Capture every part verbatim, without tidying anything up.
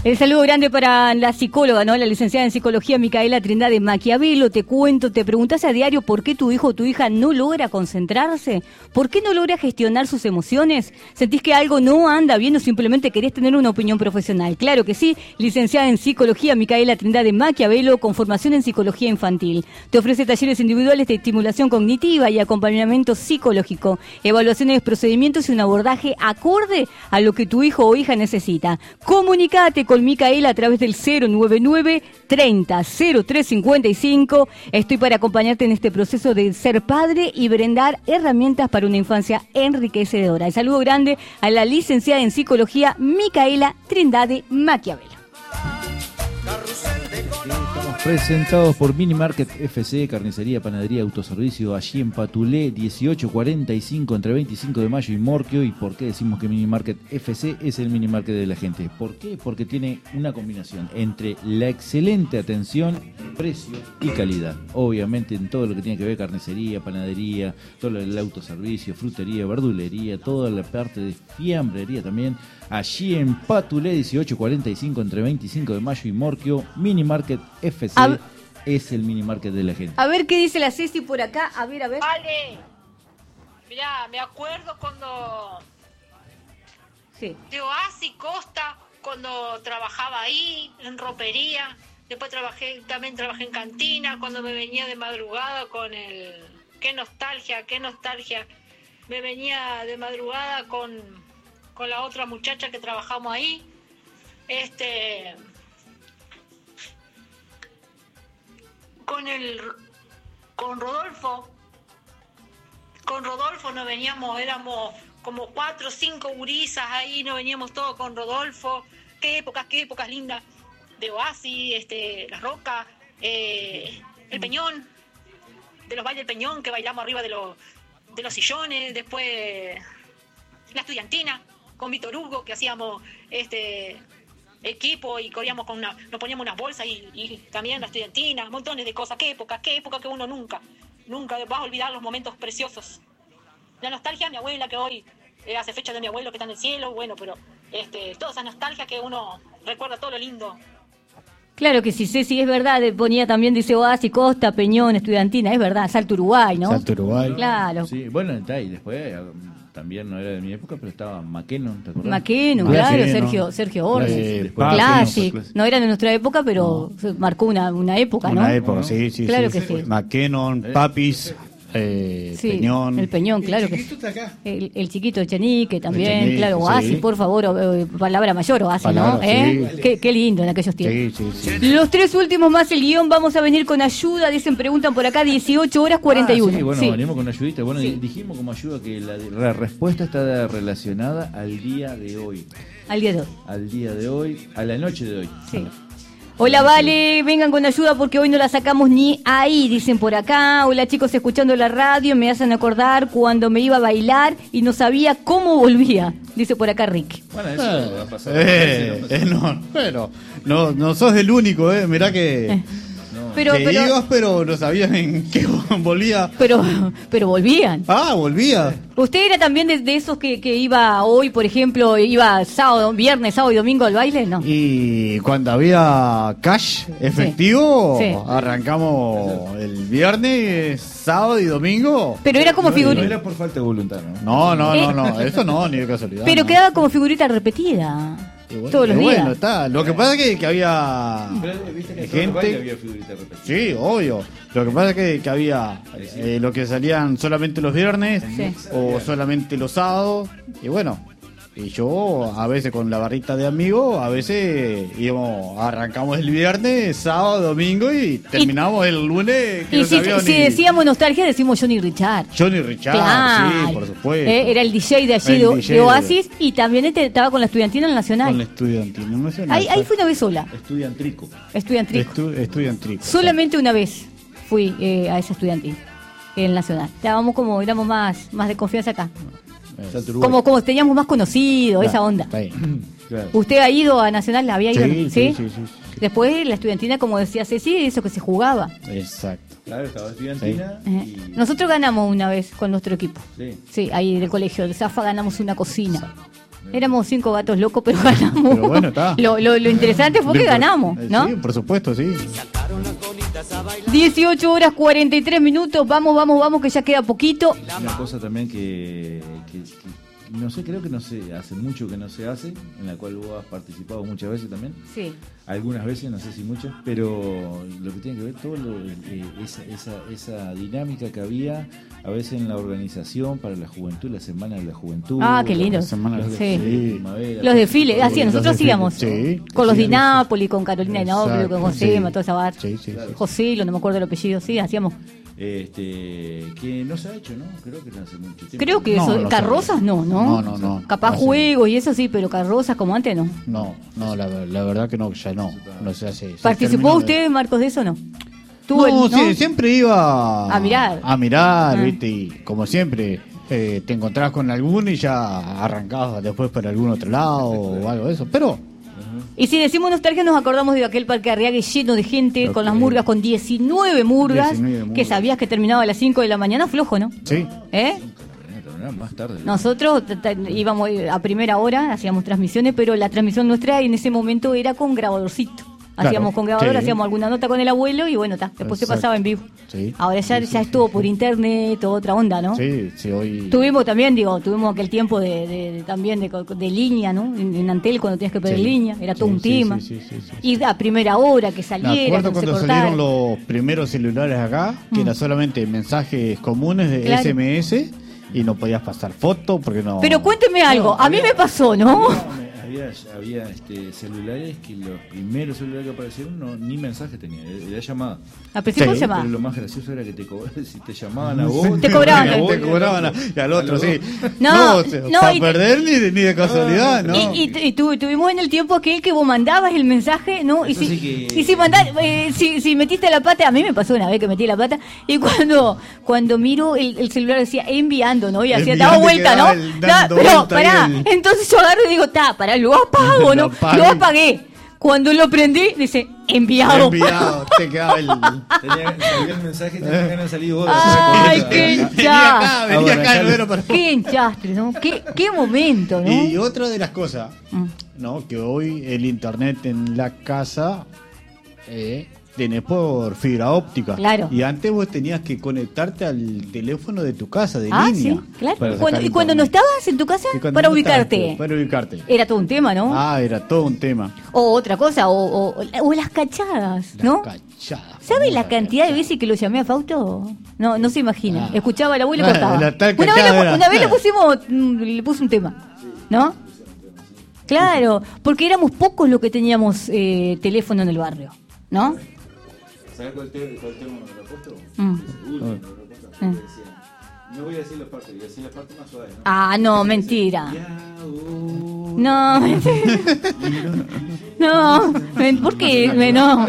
El saludo grande para la psicóloga, ¿no? La licenciada en psicología Micaela Trindade Maquiavelo. Te cuento, te preguntás a diario por qué tu hijo o tu hija no logra concentrarse, por qué no logra gestionar sus emociones, sentís que algo no anda bien o simplemente querés tener una opinión profesional. Claro que sí, licenciada en psicología Micaela Trindade Maquiavelo con formación en psicología infantil. Te ofrece talleres individuales de estimulación cognitiva y acompañamiento psicológico, evaluaciones de procedimientos y un abordaje acorde a lo que tu hijo o hija necesita. Comunicate con Micaela a través del cero nueve nueve, treinta, cero tres cincuenta y cinco. Estoy para acompañarte en este proceso de ser padre y brindar herramientas para una infancia enriquecedora. El saludo grande a la licenciada en psicología Micaela Trindade Maquiavelo. Estamos presentados por Minimarket F C, carnicería, panadería, autoservicio, allí en Patulé, dieciocho cuarenta y cinco, entre veinticinco de mayo y Morquio. ¿Y por qué decimos que Minimarket F C es el Minimarket de la gente? ¿Por qué? Porque tiene una combinación entre la excelente atención, precio y calidad. Obviamente en todo lo que tiene que ver carnicería, panadería, todo el autoservicio, frutería, verdulería, toda la parte de fiambrería también. Allí en Patulé, dieciocho cuarenta y cinco, entre veinticinco de mayo y Morquio, Minimarket F C a es el Minimarket de la gente. A ver qué dice la Ceci por acá, a ver, a ver. Vale, mirá, me acuerdo cuando... Sí. De Oasis Costa, cuando trabajaba ahí, en ropería. Después trabajé, también trabajé en cantina, cuando me venía de madrugada con el... Qué nostalgia, qué nostalgia. Me venía de madrugada con... con la otra muchacha que trabajamos ahí, este, con el, con Rodolfo, con Rodolfo nos veníamos, éramos como cuatro o cinco gurisas ahí, nos veníamos todos con Rodolfo, qué épocas, qué épocas lindas, de Oasis, este, La Roca, eh, el Peñón, de los bailes del Peñón, que bailamos arriba de los, de los sillones, después la estudiantina, con Víctor Hugo, que hacíamos este equipo y corríamos con una, nos poníamos unas bolsas y, y también la estudiantina, montones de cosas. Qué época, qué época que uno nunca, nunca va a olvidar los momentos preciosos. La nostalgia de mi abuela, que hoy eh, hace fecha de mi abuelo que está en el cielo, bueno, pero este, toda esa nostalgia que uno recuerda todo lo lindo. Claro que sí, Ceci, es verdad, ponía también, dice Oasis, Costa, Peñón, estudiantina, es verdad, Salto Uruguay, ¿no? Salto Uruguay. Claro. Sí, bueno, está ahí, después... También no era de mi época, pero estaba McKinnon, ¿te acuerdas? McKinnon, claro, Sergio, Sergio Ortiz. Eh, Classic. No era de nuestra época, pero no. marcó una, una época, ¿no? Una época, sí, sí. Claro sí, que sí. sí. McKinnon, Papis, eh, sí, Peñón. El Peñón, claro que sí. Está acá. El, el chiquito Chenique también, Chenique, claro, Oasis, sí. por favor, eh, palabra mayor, Oasis, Palabra, ¿no? ¿Eh? sí. Qué, qué lindo en aquellos tiempos. Sí, sí, sí. Los tres últimos más el guión, vamos a venir con ayuda, dicen, preguntan por acá, dieciocho horas cuarenta y uno. Ah, sí, bueno, sí. venimos con ayudita. Bueno, Sí. dijimos como ayuda que la, la respuesta está relacionada al día de hoy. Al día de hoy. Al día de hoy, a la noche de hoy. Sí. Hola, Vale, vengan con ayuda porque hoy no la sacamos ni ahí, dicen por acá. Hola, chicos, escuchando la radio, me hacen acordar cuando me iba a bailar y no sabía cómo volvía, dice por acá Rick. Bueno, eso Eh, va a pasar. eh, eh, no, pero no, no sos el único, eh. Mirá que, Eh. Pero, que pero, ibas, pero no sabías en qué volvía. pero, pero volvían. Ah, volvía. ¿Usted era también de, de esos que, que iba hoy, por ejemplo, iba sábado, viernes, sábado y domingo al baile? No. Y cuando había cash efectivo, Sí. arrancamos el viernes, sábado y domingo. Pero era como No, figurita. no era por falta de voluntad, ¿no? No, no, Eh. no, no, eso no, ni de casualidad. Pero no. quedaba como figurita repetida. Y bueno, todos los y días. Bueno, está. Lo que pasa es que, que había Pero, viste que en gente. todo baile había figurita repetida. Sí, obvio. Lo que pasa es que, que había eh, lo que salían solamente los viernes Sí. o solamente los sábados. Y bueno, y yo a veces con la barrita de amigos, a veces íbamos, arrancamos el viernes, sábado, domingo y terminamos el lunes. Que Y no si, sabíamos si ni- decíamos nostalgia, decimos Johnny Richard. Johnny Richard, Claro. sí, por supuesto. Eh, era el D J de allí El de, D J de Oasis y también este, estaba con la estudiantina en el Nacional. Con la estudiantina nacional. Ahí, ahí fui una vez sola, Estudiantrico. estudiantrico. Estu- estudiantrico. Solamente una vez fui eh, a esa estudiantil en el Nacional. Estábamos como, éramos más, más de confianza acá. Salto Uruguay. Como, como teníamos más conocido, esa onda. Está bien. Claro. ¿Usted ha ido a Nacional? ¿Había ido? Sí, sí, sí, sí, sí. Después la estudiantina, como decía Ceci, eso que se jugaba. Exacto. Claro, estaba estudiantina Eh, y... Nosotros ganamos una vez con nuestro equipo. Sí. Sí, ahí del colegio de Zafa ganamos una cocina. Éramos cinco gatos locos, pero ganamos. Pero bueno, está. Lo, lo, lo interesante fue que Bien, ganamos, eh, ¿no? Sí, por supuesto, sí. dieciocho horas cuarenta y tres minutos, vamos, vamos, vamos, que ya queda poquito. Una cosa también que, que, que no sé, creo que no se hace mucho que no se hace, en la cual vos has participado muchas veces también. Sí. Algunas veces, no sé si muchas, pero lo que tiene que ver todo lo, eh, esa, esa, esa dinámica que había a veces en la organización para la juventud, la semana de la juventud. Ah, qué lindo. La semana los de- Sí. de primavera, Los desfiles, así, Los nosotros desfiles, hacíamos. sí. Con los Sí, de Nápoles, con Carolina de Nápoles, Exacto, con Josema, sí. toda esa bar. Sí, sí, sí. José, no me acuerdo el apellido, sí, hacíamos. Este, que no se ha hecho, ¿no? Creo que no hace mucho tiempo. Creo que No, eso, no carrozas no, ¿no? No, no, no. Capaz No sé. juegos y eso sí, pero carrozas como antes no. No, no, la, la verdad que no, ya no. No se hace. se ¿Participó terminó de- usted, Marcos, de eso no? Tuvo No, el- sí, siempre iba A mirar. A mirar, Ah. viste, y como siempre, eh, te encontrabas con alguno y ya arrancabas después para algún otro lado o algo de eso. Pero, Y si decimos nostalgia, nos acordamos de aquel parque Arriague lleno de gente, Lo con las que- murgas, con diecinueve murgas, diecinueve murgas. que sabías que terminaba a las cinco de la mañana, flojo, ¿no? sí. ¿Eh? Más tarde. Nosotros t- t- íbamos a primera hora, hacíamos transmisiones, pero la transmisión nuestra en ese momento era con grabadorcito. Claro, Hacíamos con grabador, sí. hacíamos alguna nota con el abuelo y bueno, ta, después se Exacto. pasaba en vivo. Sí. Ahora ya, Sí, sí, ya sí, estuvo sí. por internet, toda otra onda, ¿no? Sí, sí, hoy. Tuvimos también, digo, tuvimos aquel tiempo de, de- de- también de, de línea, ¿no? En, en Antel cuando tenías que pedir Sí. línea, era todo Sí, un sí, tema. sí, sí, sí, sí. Y a primera hora que Me saliera, acuerdo que no se cuando cortara. salieron los primeros celulares acá, que Mm. era solamente mensajes comunes de Claro. S M S y no podías pasar foto porque no. Pero cuénteme algo, No, a mí había- me pasó, ¿no? Había, había este, celulares que los primeros celulares que aparecieron no, ni mensaje tenían, era llamada. Al principio Sí, se llamaba. Pero lo más gracioso era que te cobraban, si te llamaban a vos. Te cobraban. a vos, Te cobraban a- y al otro, sí. No, se- no, para y- perder ni de, ni de casualidad, ¿no? Y, y, y tu- tuvimos en el tiempo aquel que vos mandabas el mensaje, ¿no? Y Eso si, sí que- y si mandás, eh, si, si metiste la pata, a mí me pasó una vez que metí la pata, y cuando cuando miro el, el celular decía enviando, ¿no? Y hacía, Enviando, daba vuelta, ¿no? quedaba el- Da- dando pero, vuelta pará, ahí el- entonces yo agarro y digo, ta, pará, lo apago, ¿no? Lo apagué. Lo apagué. Cuando lo prendí, dice, enviado. Enviado, te quedaba el. Tenía, salía el mensaje y tenías ganas de salir vos. Ay, Así, qué Venía hinchada. acá, venía acá, no era para. Qué enchastre, ¿no? Qué, qué momento, ¿no? Y otra de las cosas, Mm. ¿no? Que hoy el internet en la casa eh, tenés por fibra óptica. Claro. Y antes vos tenías que conectarte al teléfono de tu casa, de Ah, línea. sí, claro. para Cuando- sacar y cuando no internet. estabas en tu casa, Y cuando para no ubicarte. estabas, Para ubicarte. Era todo un tema, ¿no? Ah, era todo un tema. O otra cosa, o, o, o las cachadas, ¿no? Las cachadas. ¿Sabe la famosas cantidad de cachadas. veces que lo llamé a Fausto? No, no se imagina. Ah. Escuchaba al abuelo y Ah, cortaba. la tal Una vez, cachada le, era- una vez le pusimos, mm, le puse un tema, ¿no? Claro, porque éramos pocos los que teníamos eh, teléfono en el barrio, ¿no? ¿Sabes cuál te- cuál tema me lo he puesto? Mm. Seguro, me lo he puesto. Mm. Decía, no voy a decir las partes, voy a decir las partes más suaves, ¿no? Ah, no, mentira. Ya, oh. No, mentira. No, men- ¿por qué? Me- No.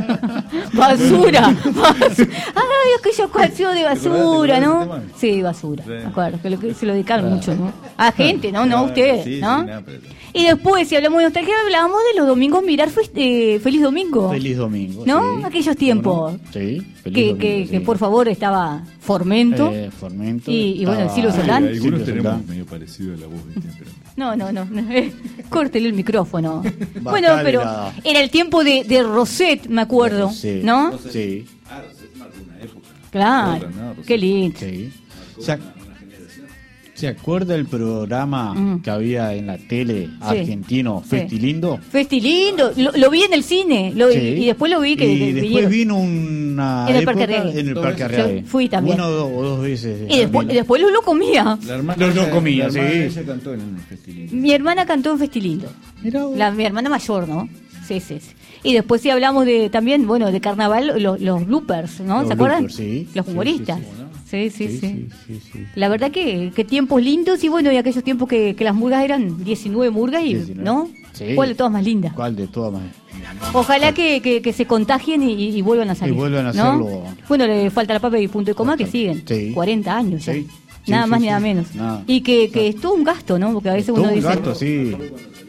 Basura. basura. Ay, aquella canción de basura, ¿Te acordás ¿no? de ese tema? Sí, basura. Sí. Me acuerdo, que, lo, que se lo dedicaron mucho, ¿no? A gente, ¿no? No a Ah, ustedes, sí, sí, ¿no? nada, pero- Y después, si hablamos de nostalgia, hablábamos de los domingos mirar fes- eh, Feliz Domingo. Feliz domingo. ¿No? sí. Aquellos tiempos. ¿Cómo no? Sí, feliz que, domingo. que, sí. que por favor estaba Formento. Eh, Formento. Y- y bueno, estaba- Silvio Soldán. Sí, algunos Silvio tenemos Soldán. medio parecido a la voz, ¿viste? Pero... No, no, no. no. Córtele el micrófono. bueno, Bajale pero la- era el tiempo de, de Rosette, me acuerdo. Sí. ¿no? Sí. Ah, se marcó una época. Claro. Otra, ¿no? Qué lindo. Sí. ¿Se, ac- ¿Se acuerda el programa Mm. que había en la tele argentino, Sí. Festilindo? Festi lindo. Lo, lo vi en el cine. Lo, Sí. Y después lo vi que, Y que después vinieron. vino una En el Parque época Arriague. en el Dos Parque veces. Arriague. Yo fui también. Una o dos, o dos veces. Y después, y después lo, lo comía. La hermana No, no ella- comía, la hermana sí. ella cantó en un festival. Mi hermana cantó en Festilindo. Mirá vos. La, mi hermana mayor, ¿no? Sí, sí, sí. Y después sí hablamos de también, bueno, de carnaval, los, los bloopers, ¿no? Los ¿Se acuerdan? bloopers, sí. Los Sí, humoristas. sí, sí. Sí, sí, sí. sí, sí, sí. La verdad que, que tiempos lindos y bueno, y aquellos tiempos que, que las murgas eran diecinueve murgas y, diecinueve. ¿no? Sí. ¿Cuál de todas más lindas? ¿Cuál de todas más? Ojalá que, que, que se contagien y, y vuelvan a salir. Y vuelvan a ¿no? hacerlo. Bueno, le falta la papa y punto y coma que siguen. Sí. cuarenta años ya. Sí. Sí, Nada sí, más sí. ni nada menos. Nada. Y que, que es todo un gasto, ¿no? Porque a veces Todo uno un dice... gasto, sí.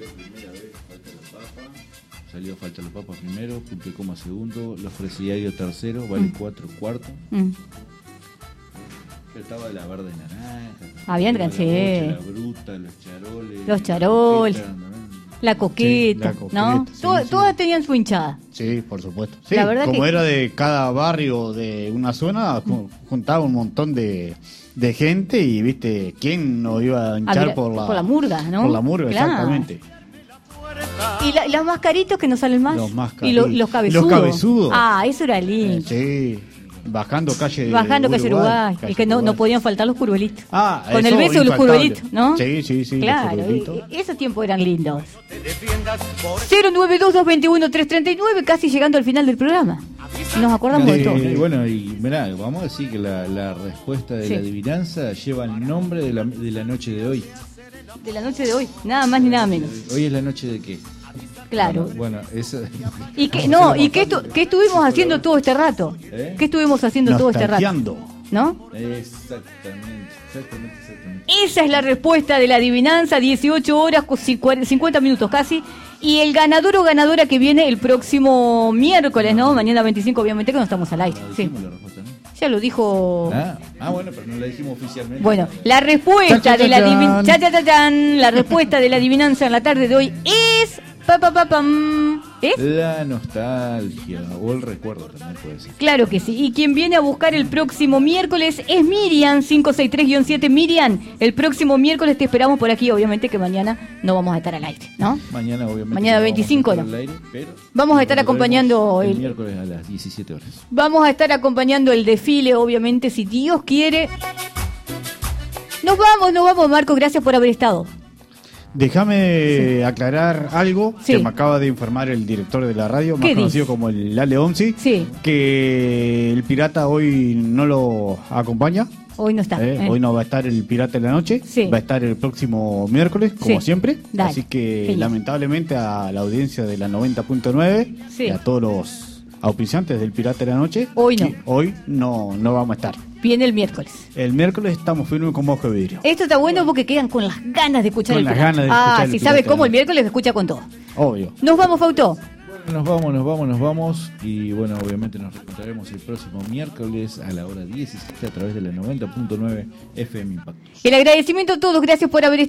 Salió Falta los Papas primero, punto y coma segundo, Los Presidiarios tercero, vale Mm. cuatro cuarto. Mm. Pero estaba la verde naranja. Habían la, sí. bocha, la bruta, los charoles. Los charoles. La La coqueta, Sí, la ¿no? coqueta, sí, Todas- sí. Todas tenían su hinchada. Sí, por supuesto. Sí, La verdad como que- era de cada barrio de una zona, ju- juntaba un montón de, de gente y, viste, ¿quién no iba a hinchar Ah, mira, por la... por la murga, ¿no? Por la murga, Claro. exactamente. Y la- los mascaritos que no salen más. Los y mascaritos. lo- los cabezudos. Los cabezudos. Ah, eso era lindo. Sí, bajando calle Bajando calle Uruguay. calle Y que no, no Uruguay. podían faltar los curvelitos. Ah, Con el eso beso de los infaltable. curvelitos, ¿no? Sí, sí, sí. los Claro, curvelitos. e- esos tiempos eran lindos. cero nueve dos dos dos uno tres tres nueve, casi llegando al final del programa. Nos acordamos de Eh, todo. y bueno, y mirá, vamos a decir que la, la respuesta de Sí. la adivinanza lleva el nombre de la, de la noche de hoy. De la noche de hoy, nada más ni nada menos. ¿Hoy es la noche de qué? Claro. Bueno, bueno, eso... ¿Y qué, no, ¿y qué, estu- qué estuvimos haciendo todo este rato? ¿Eh? ¿Qué estuvimos haciendo todo este rato? Nostalgiando. ¿No? Exactamente, exactamente, exactamente. Esa es la respuesta de la adivinanza, dieciocho horas, con cincuenta minutos casi. Y el ganador o ganadora que viene el próximo miércoles, ¿no? Mañana veinticinco, obviamente que no estamos al aire. No Sí. dijimos la respuesta, ¿no? Ya lo dijo. Ah, ah, bueno, pero no la dijimos oficialmente. Bueno, la respuesta Cha, cha, de la cha, adivin- chan. cha, cha, cha, chan. La respuesta de la adivinanza en la tarde de hoy es pa, pa, pa, pam. ¿Es? La nostalgia, o el recuerdo también puede ser. Claro que sí. Y quien viene a buscar el próximo miércoles es Miriam, cinco seis tres guion siete. Miriam, el próximo miércoles te esperamos por aquí. Obviamente que mañana no vamos a estar al aire, ¿no? Mañana, obviamente. Mañana no veinticinco, vamos a estar ¿no? al aire, pero Vamos a estar nos acompañando veremos el- el miércoles a las diecisiete horas. Vamos a estar acompañando el desfile, obviamente, si Dios quiere. Nos vamos, nos vamos, Marco. Gracias por haber estado. Déjame aclarar algo Sí. que me acaba de informar el director de la radio, más ¿Qué conocido dice? como el Ale Onzi, Sí. que el pirata hoy no lo acompaña. Hoy no está. Eh, eh. Hoy no va a estar el Pirata en la Noche, Sí. va a estar el próximo miércoles, como Sí. siempre. Dale. Así que Genial. lamentablemente a la audiencia de la noventa punto nueve Sí. y a todos los auspiciantes del Pirata de la Noche, Hoy no. que hoy no, no vamos a estar. Viene el miércoles. El miércoles estamos firmes como ojo de vidrio. Esto está bueno porque quedan con las ganas de escuchar Con el las pirata. ganas de Ah, escuchar el si pirata. sabe cómo el miércoles escucha con todo. Obvio. Nos vamos, Fauto. Nos vamos, nos vamos, nos vamos. Y bueno, obviamente nos reencontraremos el próximo miércoles a la hora diecisiete a través de la noventa punto nueve F M Impacto. El agradecimiento a todos. Gracias por haber estado.